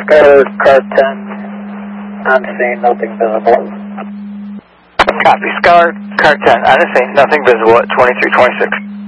Skyler, car 10, on scene, nothing visible. Copy, Skyler, car 10, on scene, nothing visible at 2326.